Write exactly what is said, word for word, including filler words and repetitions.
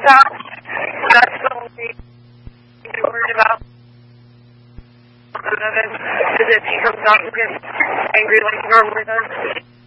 that, that's the only thing to be worried about. Because if he comes out and gets angry like he normally does.